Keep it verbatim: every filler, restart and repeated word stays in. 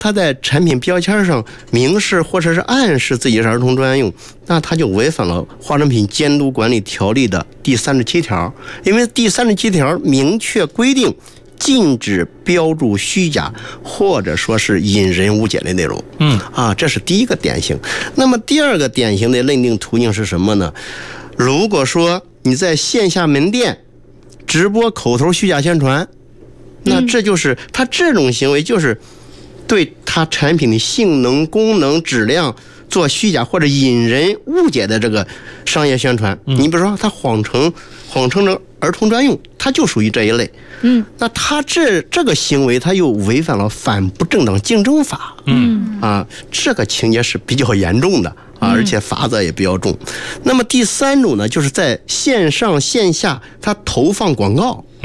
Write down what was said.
他在产品标签上明示或者是暗示自己是儿童专用，那他就违反了化妆品监督管理条例的第三十七条，因为第三十七条明确规定禁止标注虚假或者说是引人误解的内容。 嗯啊，这是第一个典型。那么第二个典型的认定途径是什么呢？如果说你在线下门店直播口头虚假宣传，那这就是他这种行为就是对他产品的性能、功能、质量做虚假或者引人误解的这个商业宣传。你比如说他谎称谎称成儿童专用，它就属于这一类。 嗯， 那他这这个行为他又违反了反不正当竞争法。 嗯啊，这个情节是比较严重的啊，而且罚则也比较重。那么第三种呢，就是在线上线下他投放广告。